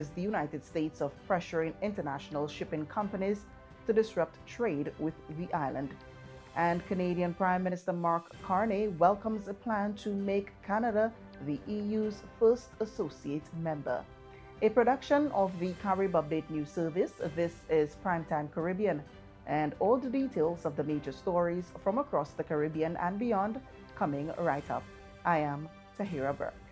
the United States of pressuring international shipping companies to disrupt trade with the island. And Canadian Prime Minister Mark Carney welcomes a plan to make Canada the EU's first associate member. A production of the Carib Update News Service, this is Primetime Caribbean, and all the details of the major stories from across the Caribbean and beyond coming right up. I am Tahira Burke.